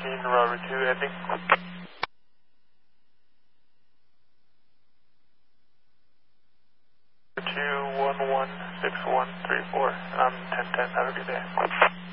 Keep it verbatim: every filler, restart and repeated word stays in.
thirteen, Robert two ending. two one one six one three four. Um, ten ten, have a good day.